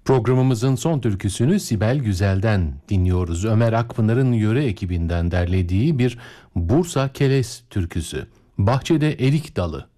Programımızın son türküsünü Sibel Güzel'den dinliyoruz. Ömer Akpınar'ın yöre ekibinden derlediği bir Bursa Keles türküsü. Bahçede Erik Dalı.